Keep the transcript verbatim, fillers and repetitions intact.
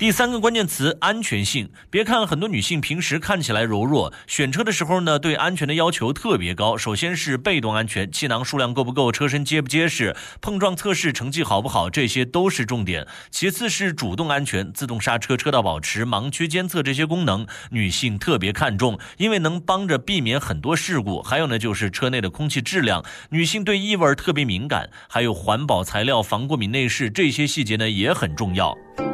第三个关键词，安全性。别看很多女性平时看起来柔弱，选车的时候呢，对安全的要求特别高。首先是被动安全，气囊数量够不够，车身结不结实，碰撞测试成绩好不好，这些都是重点。其次是主动安全，自动刹车、车道保持、盲区监测这些功能，女性特别看重，因为能帮着避免很多事故。还有呢，就是车内的空气质量，女性对异味特别敏感，还有环保材料、防过敏内饰，这些细节呢也很重要。